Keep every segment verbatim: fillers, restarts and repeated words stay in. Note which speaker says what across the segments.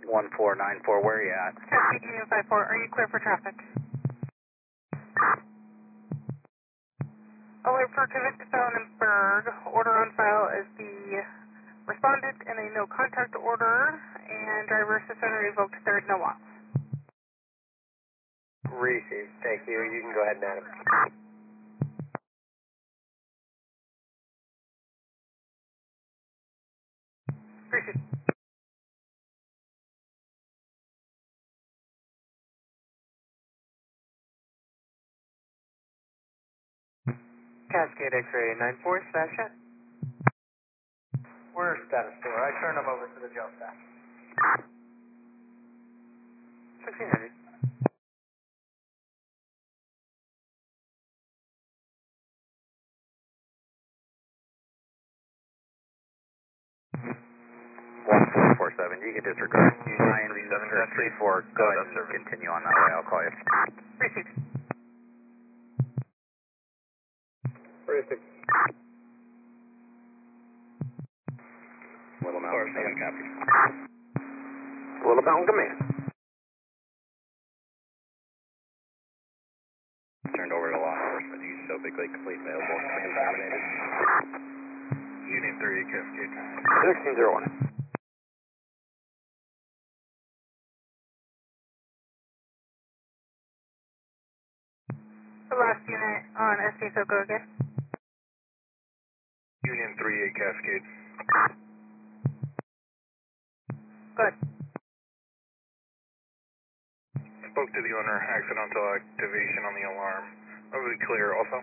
Speaker 1: one four nine four, where are you at?
Speaker 2: Cascade Union five four, are you clear for traffic? Alert for convicted felon in Berg. Order on file is the respondent in a no contact order, and driver suspended revoked third no loss.
Speaker 3: Received. Thank you. You can go ahead and add him.
Speaker 2: Received.
Speaker 3: Cascade X-ray nine four, Sebastian. We're status four. I turned them over to the jail staff. sixteen hundred.
Speaker 1: one four four seven, you can disregard. nine three four, go ahead and continue on that way, I'll call you.
Speaker 2: Received.
Speaker 3: Received.
Speaker 1: Little Mountain, seven copy.
Speaker 3: Little Mountain Command.
Speaker 1: Turned over to law enforcement, East Soapy Lake, complete available, contaminated. Union three, Cascade.
Speaker 3: sixteen zero one.
Speaker 2: The last unit on S D, so go again.
Speaker 1: Union three, eight, Cascade.
Speaker 2: Good.
Speaker 1: Spoke to the owner, accidental activation on the alarm. Are we clear also?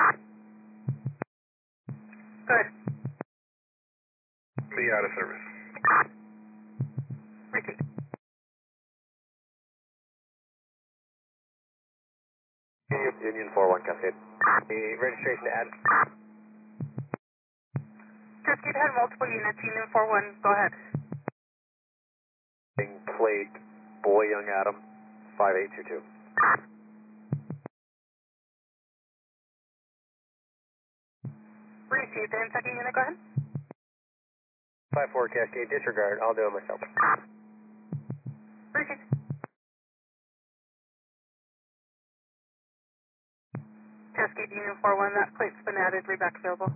Speaker 2: Good.
Speaker 1: Be out of service.
Speaker 2: Received.
Speaker 3: Union, Union four one, Cascade. The registration to add.
Speaker 2: Cascade had multiple units, Union four one, go ahead.
Speaker 3: Plate Boy Young Adam, five eight two two.
Speaker 2: Received. And second unit, go ahead.
Speaker 3: five four Cascade, disregard. I'll do it myself.
Speaker 2: Received. Cascade Union four one, that plate's been added, reback available.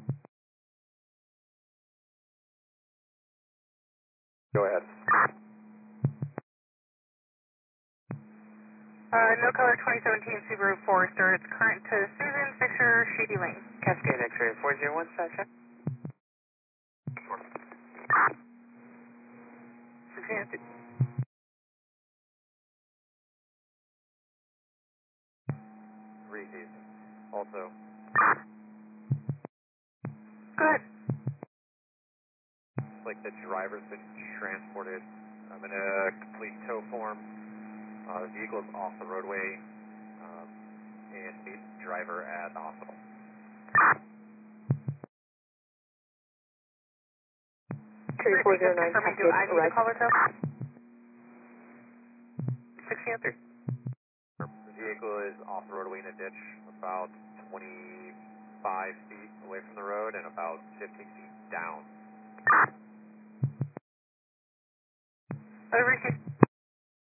Speaker 3: Go ahead.
Speaker 2: Uh, no color twenty seventeen Subaru Forester. It's current to Susan Fisher, Shady Lane.
Speaker 3: Cascade X-ray four zero one, section. sixteen empty. Received. Also.
Speaker 2: Good.
Speaker 3: Looks like the driver's been transported um, in a complete tow form. Uh, the vehicle is off the roadway, um, and meet the driver at the hospital.
Speaker 2: three four zero nine, do I need to call it up?
Speaker 3: sixteen oh three. The vehicle is off the roadway in a ditch, about twenty-five feet away from the road and about fifteen feet down.
Speaker 2: Uh, received.